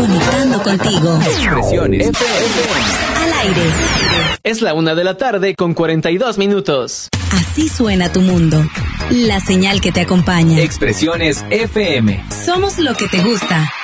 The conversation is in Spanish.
conectando contigo. Expresiones FM. Al aire. Es la 1:00 con 42 minutos. Así suena tu mundo. La señal que te acompaña. Expresiones FM. Somos lo que te gusta.